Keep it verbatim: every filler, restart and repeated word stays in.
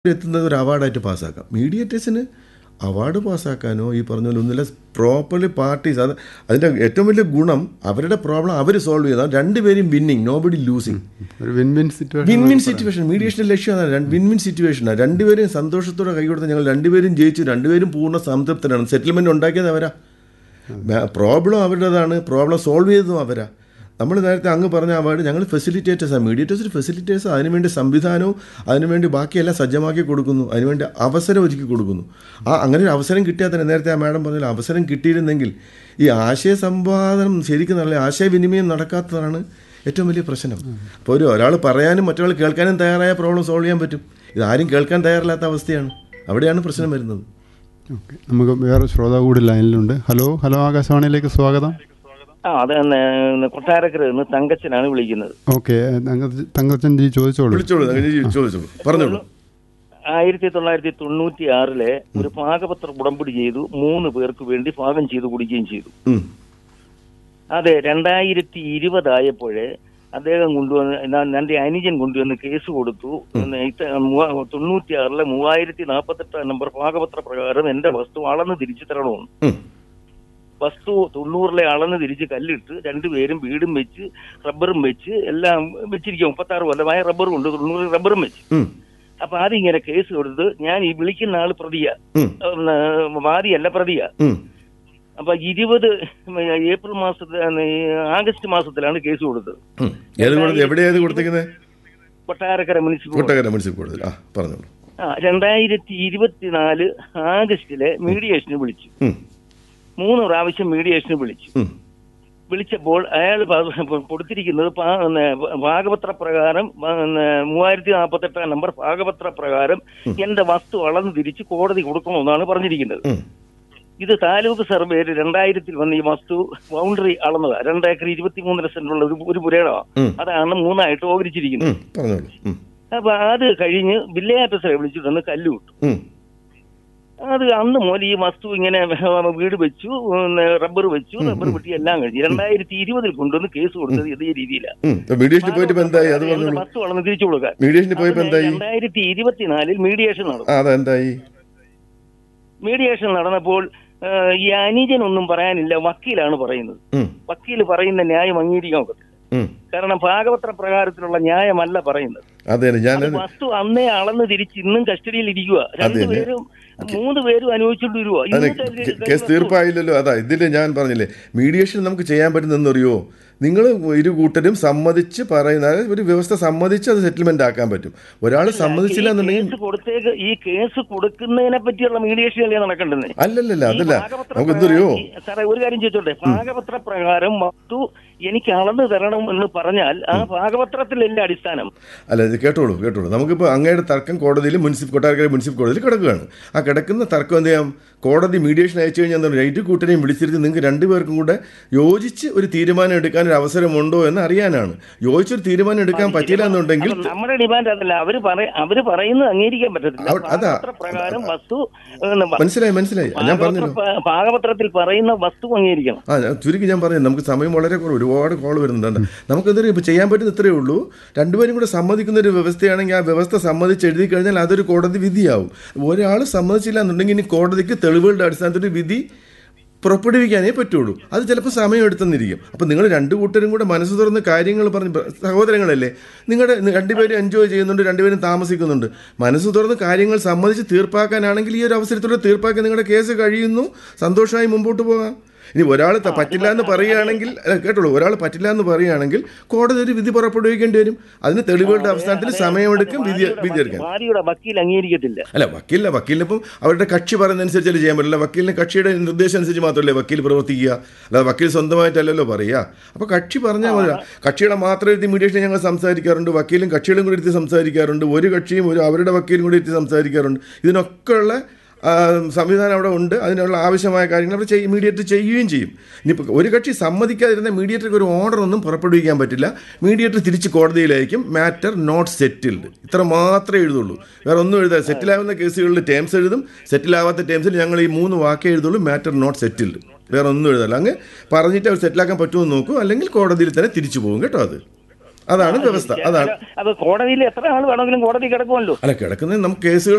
എത്തുന്നത് ഒരു അവാർഡായിട്ട് പാസ്സാക്കാം. മീഡിയേറ്റേഴ്സിന് അവാർഡ് പാസ്സാക്കാനോ ഈ പറഞ്ഞ പോലെ ഒന്നുമില്ല. പ്രോപ്പർലി പാർട്ടീസ് അത് അതിൻ്റെ ഏറ്റവും വലിയ ഗുണം അവരുടെ പ്രോബ്ലം അവർ സോൾവ് ചെയ്താൽ രണ്ടുപേരും winning, nobody losing. Win win situation win win situation മീഡിയേഷൻ്റെ ലക്ഷ്യം അതാണ്. വിൻ വിൻ സിറ്റുവേഷനാണ്. രണ്ടുപേരും സന്തോഷത്തോടെ കൈ കൊടുത്ത് ഞങ്ങൾ രണ്ടുപേരും ജയിച്ചു, രണ്ടുപേരും പൂർണ്ണ സംതൃപ്തരാണ്. സെറ്റിൽമെൻറ്റ് ഉണ്ടാക്കിയത് അവരാ, പ്രോബ്ലം അവരുടേതാണ്, പ്രോബ്ലം സോൾവ് ചെയ്തതും അവരാ. നമ്മൾ നേരത്തെ അങ്ങ് പറഞ്ഞ അവാർഡ് ഞങ്ങൾ ഫെസിലിറ്റേറ്റേഴ്സാണ്. മീഡിയേറ്റേഴ്സ് ഫെസിലിറ്റേഴ്സ് അതിനുവേണ്ടി സംവിധാനവും അതിനുവേണ്ടി ബാക്കിയെല്ലാം സജ്ജമാക്കി കൊടുക്കുന്നു, അതിനുവേണ്ടി അവസരം ഒരുക്കി കൊടുക്കുന്നു. ആ അങ്ങനെ ഒരു അവസരം കിട്ടിയാൽ തന്നെ നേരത്തെ ആ മാഡം പറഞ്ഞ അവസരം കിട്ടിയിരുന്നെങ്കിൽ ഈ ആശയ സംവാദനം ശരിക്കും നല്ല ആശയവിനിമയം നടക്കാത്തതാണ് ഏറ്റവും വലിയ പ്രശ്നം. അപ്പോൾ ഒരു ഒരാൾ പറയാനും മറ്റൊരാൾ കേൾക്കാനും തയ്യാറായ പ്രോബ്ലം സോൾവ് ചെയ്യാൻ പറ്റും. ഇതാരും കേൾക്കാൻ തയ്യാറില്ലാത്ത അവസ്ഥയാണ്, അവിടെയാണ് പ്രശ്നം വരുന്നത്. ഓക്കെ, നമുക്ക് വേറെ ശ്രോതാവ് കൂടി ലൈനിലുണ്ട്. ഹലോ ഹലോ ആകാശവാണിയിലേക്ക് സ്വാഗതം. ആ അത് കൊട്ടാരക്കര നിന്ന് തങ്കച്ചനാണ് വിളിക്കുന്നത്. ഓക്കെ, തങ്കച്ചൻ ജി ചോദിച്ചോളൂ. വിളിച്ചോളൂ ചോദിച്ചോളൂ പറഞ്ഞോളൂ. ആയിരത്തി തൊള്ളായിരത്തി തൊണ്ണൂറ്റി ആറിലെ ഒരു പാകപത്രം ഉടമ്പടി ചെയ്തു, മൂന്ന് പേർക്ക് വേണ്ടി പാകം ചെയ്തു കുടിക്കുകയും ചെയ്തു. അതെ, രണ്ടായിരത്തി ഇരുപതായപ്പോഴേ അദ്ദേഹം കൊണ്ടുവന്ന് എന്റെ അനുജൻ കൊണ്ടുവന്ന് കേസ് കൊടുത്തു. തൊണ്ണൂറ്റി ആറിലെ മൂവായിരത്തി നാൽപ്പത്തെട്ടാം നമ്പർ പാകപത്ര പ്രകാരം എന്റെ വസ്തു അളന്ന് തിരിച്ചു തരണമെന്ന്. വസ്തു തൊണ്ണൂറിലെ അളന്ന് തിരിച്ച് കല്ലിട്ട് രണ്ടുപേരും വീടും വെച്ച് റബ്ബറും വെച്ച് എല്ലാം വെച്ചിരിക്കും. മുപ്പത്തി ആറ് കൊല്ലമായ റബ്ബറും ഉണ്ട്, തൊണ്ണൂറ് റബ്ബറും വെച്ച്. അപ്പൊ അതിങ്ങനെ കേസ് കൊടുത്ത് ഞാൻ ഈ വിളിക്കുന്ന ആള് പ്രതിയ, വാദിയല്ല പ്രതിയ. അപ്പൊ ഇരുപത് ഏപ്രിൽ മാസത്തിൽ ആഗസ്റ്റ് മാസത്തിലാണ് കേസ് കൊടുത്തത്. കൊട്ടാരക്കര മുനിസിപ്പൽ. ആ രണ്ടായിരത്തി ഇരുപത്തിനാല് ആഗസ്റ്റിലെ മീഡിയേഷന് വിളിച്ചു. മൂന്ന് പ്രാവശ്യം മീഡിയേഷന് വിളിച്ചു. വിളിച്ചപ്പോൾ അയാൾ കൊടുത്തിരിക്കുന്നത് പാകപത്ര പ്രകാരം മൂവായിരത്തി നാൽപ്പത്തി എട്ടാം നമ്പർ പാകപത്ര പ്രകാരം എന്റെ വസ്തു അളന്ന് തിരിച്ച് കോടതി കൊടുക്കണമെന്നാണ് പറഞ്ഞിരിക്കുന്നത്. ഇത് താലൂക്ക് സർവേയിൽ രണ്ടായിരത്തിൽ വന്ന് ഈ വസ്തു ബൗണ്ടറി അളന്നത് രണ്ടേക്കർ ഇരുപത്തി മൂന്നര സെന്റുള്ള ഒരു ഒരു പുരയിടമാണ്. അതാണ് മൂന്നായിട്ട് ഓഹരിച്ചിരിക്കുന്നത്. അപ്പൊ അത് കഴിഞ്ഞ് വില്ലേജ് ഓഫീസറെ വിളിച്ചിട്ടൊന്ന് കല്ല് വിട്ടു. അത് അന്ന് മുതൽ ഈ വസ്തു ഇങ്ങനെ വീട് വെച്ചു, റബ്ബർ വെച്ചു, റബ്ബർ വെട്ടി എല്ലാം കഴിഞ്ഞു. രണ്ടായിരത്തി ഇരുപതിൽ കൊണ്ടുവന്ന് കേസ് കൊടുത്തത് ഇതേ രീതിയിലാണ്. വസ്തു വളർന്ന് തിരിച്ചു കൊടുക്കാൻ രണ്ടായിരത്തി ഇരുപത്തിനാലിൽ മീഡിയേഷൻ നടന്നു. മീഡിയേഷൻ നടന്നപ്പോൾ ഈ അനുജൻ ഒന്നും പറയാനില്ല, വക്കീലാണ് പറയുന്നത്. വക്കീൽ പറയുന്ന ന്യായം അംഗീകരിക്കാൻ ഒക്കത്തില്ല. കാരണം ഭാഗപത്ര പ്രകാരത്തിലുള്ള ന്യായമല്ല പറയുന്നത്. വസ്തു അന്നേ അളന്ന് തിരിച്ച് ഇന്നും കസ്റ്റഡിയിൽ ഇരിക്കുക. രണ്ടുപേരും മൂന്ന് പേരും അനുഭവിച്ചോണ്ട് വരുവോ, കേസ് തീർപ്പായില്ലല്ലോ. അതാ ഇതില് ഞാൻ പറഞ്ഞില്ലേ, മീഡിയേഷൻ നമുക്ക് ചെയ്യാൻ പറ്റുന്നറിയോ, നിങ്ങൾ ഇരു കൂട്ടരും സമ്മതിച്ച് പറയുന്ന ഒരു വ്യവസ്ഥ സമ്മതിച്ച് അത് സെറ്റിൽമെന്റ് ആക്കാൻ പറ്റും. ഒരാൾ സമ്മതിച്ചില്ല എന്നുണ്ടെങ്കിൽ കൊടുത്തേക്ക് ഈ കേസ് കൊടുക്കുന്നതിനെ പറ്റിയുള്ള മീഡിയേഷൻ അല്ലേ നടക്കേണ്ടത്? അല്ലല്ലല്ല, അതല്ല. നമുക്ക് എന്തറിയോ സാറേ, ഒരു കാര്യം ചോദിച്ചോട്ടെ, ഭാഗപത്ര പ്രകാരം വസ്തു എനിക്ക് അളന്ന് തരണം എന്ന് പറഞ്ഞാൽ ആ ഭാഗപത്രത്തിലല്ലേ അടിസ്ഥാനം? അല്ല, ഇത് കേട്ടോളൂ കേട്ടോളൂ നമുക്കിപ്പോൾ അങ്ങയുടെ തർക്കം കോടതിയിൽ മുനിസിപ്പൽ കൊട്ടാരക്കര മുനിസിപ്പൽ കോടതിയിൽ കിടക്കുകയാണ്. ആ കിടക്കുന്ന തർക്കം എന്ത് ചെയ്യാം, കോടതി മീഡിയേഷൻ അയച്ചു കഴിഞ്ഞാൽ ഇരു കൂട്ടരെയും വിളിച്ചിരുത്തി നിങ്ങൾക്ക് രണ്ടുപേർക്കും കൂടെ യോജിച്ച് ഒരു തീരുമാനം എടുക്കാൻ ഒരു അവസരമുണ്ടോ എന്ന് അറിയാനാണ്. യോജിച്ചൊരു തീരുമാനം എടുക്കാൻ പറ്റില്ല എന്നുണ്ടെങ്കിൽ നമ്മുടെ ഡിമാൻഡ് അതല്ല, അവര് അവര് പറയുന്നത് അംഗീകരിക്കാൻ പറ്റത്തില്ല. അതാ പ്രകാരം വസ്തു മനസ്സിലായി മനസ്സിലായി ഞാൻ പറഞ്ഞു, പാകപത്രത്തിൽ പറയുന്ന വസ്തു അംഗീകരിക്കണം. ആ ചുരുക്കി ഞാൻ പറഞ്ഞു, നമുക്ക് സമയം വളരെ കുറവ്, ഒരുപാട് കോൾ വരുന്നുണ്ട്. നമുക്കെന്താ ഇപ്പോൾ ചെയ്യാൻ പറ്റുന്ന ഇത്രയേ ഉള്ളൂ. രണ്ടുപേരും കൂടെ സമ്മതിക്കുന്ന ഒരു വ്യവസ്ഥയാണെങ്കിൽ ആ വ്യവസ്ഥ സമ്മതിച്ച് എഴുതി കഴിഞ്ഞാൽ അതൊരു കോടതി വിധിയാവും. ഒരാൾ സമ്മതിച്ചില്ല എന്നുണ്ടെങ്കിൽ ഇനി കോടതിക്ക് തെളിവുകളുടെ അടിസ്ഥാനത്തിൽ വിധി പുറപ്പെടുവിക്കാനേ പറ്റുള്ളൂ. അത് ചിലപ്പോൾ സമയം എടുത്തെന്നിരിക്കും. അപ്പോൾ നിങ്ങൾ രണ്ടു കൂട്ടരും കൂടെ മനസ്സ് തുറന്ന് കാര്യങ്ങൾ പറഞ്ഞ്, സഹോദരങ്ങളല്ലേ, നിങ്ങളുടെ രണ്ടുപേരും എൻജോയ് ചെയ്യുന്നുണ്ട്, രണ്ടുപേരും താമസിക്കുന്നുണ്ട്, മനസ്സ് തുറന്ന് കാര്യങ്ങൾ സമ്മതിച്ച് തീർപ്പാക്കാനാണെങ്കിൽ ഈ ഒരു അവസരത്തോടെ തീർപ്പാക്കി നിങ്ങളുടെ കേസ് കഴിയുന്നു, സന്തോഷമായി മുമ്പോട്ട് പോകാം. ഇനി ഒരാൾ പറ്റില്ല എന്ന് പറയുകയാണെങ്കിൽ, കേട്ടോളൂ, ഒരാൾ പറ്റില്ല എന്ന് പറയുകയാണെങ്കിൽ കോടതി ഒരു വിധി പുറപ്പെടുവിക്കേണ്ടി വരും. അതിന് തെളിവുകളുടെ അവസാനത്തിൽ സമയമെടുക്കും, വിധി വിധി എടുക്കാൻ. അല്ല, വക്കീലില്ല, വക്കീലിനിപ്പം അവരുടെ കക്ഷി പറയുന്നതനുസരിച്ചല്ലേ ചെയ്യാൻ പറ്റില്ല. വക്കീലിന് കക്ഷിയുടെ നിർദ്ദേശം അനുസരിച്ച് മാത്രമല്ലേ വക്കീൽ പ്രവർത്തിക്കുക, അല്ലാതെ വക്കീൽ സ്വന്തമായിട്ടല്ലല്ലോ പറയുക. അപ്പോൾ കക്ഷി പറഞ്ഞാൽ മതി. കക്ഷിയുടെ മാത്രം ഇരുത്തി മീഡിയേഷൻ ഞങ്ങൾ സംസാരിക്കാറുണ്ട്, വക്കീലും കക്ഷികളും കൂടി ഇരുത്തി സംസാരിക്കാറുണ്ട്, ഒരു കക്ഷിയും ഒരു അവരുടെ വക്കീലും കൂടി ഇരുത്തി സംസാരിക്കാറുണ്ട്. ഇതിനൊക്കെയുള്ള സംവിധാനം അവിടെ ഉണ്ട്. അതിനുള്ള ആവശ്യമായ കാര്യങ്ങൾ അവർ ചെയ്യും, മീഡിയേറ്റർ ചെയ്യുകയും ചെയ്യും. ഇനിയിപ്പോൾ ഒരു കക്ഷി സമ്മതിക്കാതിരുന്ന മീഡിയേറ്റർക്ക് ഒരു ഓർഡർ ഒന്നും പുറപ്പെടുവിക്കാൻ പറ്റില്ല. മീഡിയേറ്റർ തിരിച്ച് കോടതിയിലായിരിക്കും മാറ്റർ നോട്ട് സെറ്റിൽഡ്, ഇത്ര മാത്രമേ എഴുതുള്ളൂ, വേറെ ഒന്നും എഴുതാം. സെറ്റിലാവുന്ന കേസുകളിൽ ടേംസ് എഴുതും, സെറ്റിലാവാത്ത ടേംസിൽ ഞങ്ങൾ ഈ മൂന്ന് വാക്കേ എഴുതുള്ളൂ, മാറ്റർ നോട്ട് സെറ്റിൽഡ്, വേറെ ഒന്നും എഴുതാല്ല. അങ്ങ് പറഞ്ഞിട്ട് അവർ സെറ്റിലാക്കാൻ പറ്റുമെന്ന് നോക്കും, അല്ലെങ്കിൽ കോടതിയിൽ തന്നെ തിരിച്ചു പോകും കേട്ടോ. അത് അതാണ് വ്യവസ്ഥ. അതാണ് കോടതിയിൽ എത്ര ആൾ വേണമെങ്കിലും കോടതി കിടക്കുമല്ലോ. അല്ല, കിടക്കുന്നത് നമുക്ക് കേസുകൾ